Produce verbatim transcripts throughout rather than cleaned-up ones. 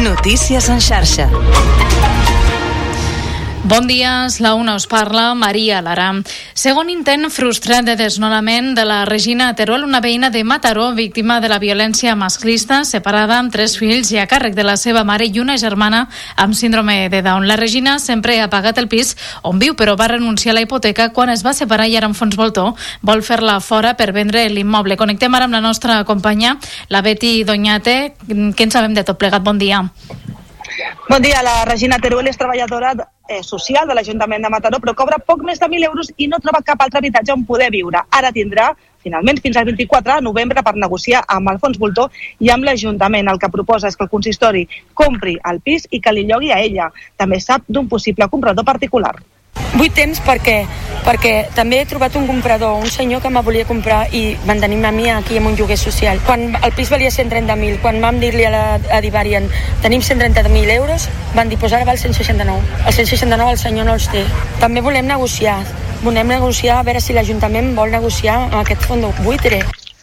Notícies en xarxa. Bon dia, la una us parla Maria Lara. Segon intent frustrat de desnonament de la Regina Teruel, una veïna de Mataró, víctima de la violència masclista, separada amb tres fills i a càrrec de la seva mare i una germana amb síndrome de Down. La Regina sempre ha pagat el pis on viu, però va renunciar a la hipoteca quan es va separar i ara amb fons voltor vol fer-la fora per vendre l'immoble. Connectem ara amb la nostra companya, la Betty Doñate. Què en sabem de tot plegat? Bon dia. Bon dia, la Regina Teruel és treballadora eh, social de l'Ajuntament de Mataró, però cobra poc més de mil euros i no troba cap altre habitatge on poder viure. Ara tindrà, finalment, fins al vint-i-quatre de novembre per negociar amb el fons voltor i amb l'Ajuntament. El que proposa és que el consistori compri el pis i que li llogui a ella. També sap d'un possible comprador particular. Vuit temps perquè, perquè també he trobat un comprador, un senyor que me volia comprar i van tenir-me a mi aquí amb un lloguer social. Quan el pis valia cent trenta mil, quan vam dir-li a, la, a Divarian tenim cent trenta mil euros, van dir, pues ara val cent seixanta-nou. El cent seixanta-nou el senyor no els té. També volem negociar, volem negociar a veure si l'Ajuntament vol negociar amb aquest fons buitre.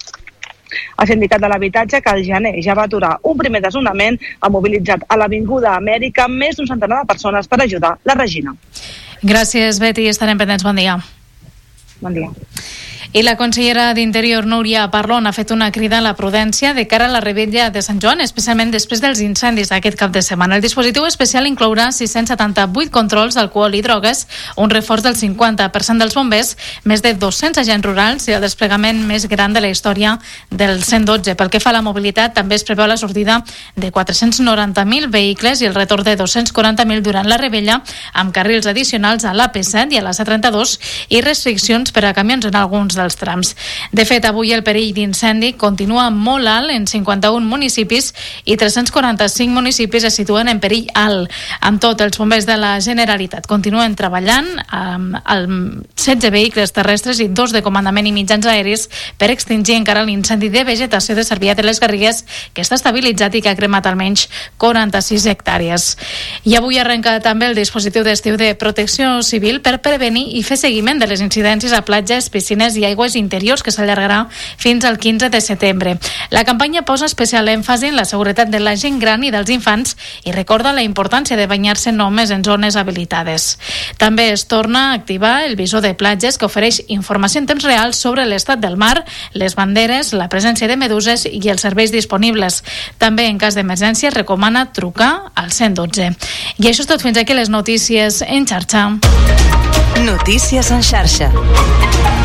El sindicat de l'habitatge, que al gener ja va aturar un primer desnonament, ha mobilitzat a l'Avinguda Amèrica més d'un centenar de persones per ajudar la Regina. Gràcies, Betty. Estarem pendents. Bon dia. Bon dia. I la consellera d'Interior, Núria Parlon, ha fet una crida a la prudència de cara a la revetlla de Sant Joan, especialment després dels incendis d'aquest cap de setmana. El dispositiu especial inclourà sis-cents setanta-vuit controls d'alcohol i drogues, un reforç del cinquanta per cent dels bombers, més de dos-cents agents rurals i el desplegament més gran de la història del cent dotze. Pel que fa a la mobilitat, també es preveu la sortida de quatre-cents noranta mil vehicles i el retorn de dos-cents quaranta mil durant la revetlla, amb carrils addicionals a l'A P set i a la C trenta-dos i restriccions per a camions en alguns dels trams. De fet, avui el perill d'incendi continua molt alt en cinquanta-un municipis i tres-cents quaranta-cinc municipis es situen en perill alt. Amb tot, els bombers de la Generalitat continuen treballant amb, amb setze vehicles terrestres i dos de comandament i mitjans aeris per extingir encara l'incendi de vegetació de Cervià de les Garrigues, que està estabilitzat i que ha cremat almenys quaranta-sis hectàrees. I avui arrenca també el dispositiu d'estiu de protecció civil per prevenir i fer seguiment de les incidències a platges, piscines i aigües interiors, que s'allargarà fins al quinze de setembre. La campanya posa especial èmfasi en la seguretat de la gent gran i dels infants i recorda la importància de banyar-se només en zones habilitades. També es torna a activar el visor de platges, que ofereix informació en temps real sobre l'estat del mar, les banderes, la presència de meduses i els serveis disponibles. També, en cas d'emergència, recomana trucar al cent dotze. I això és tot. Fins aquí les notícies en xarxa. Notícies en xarxa.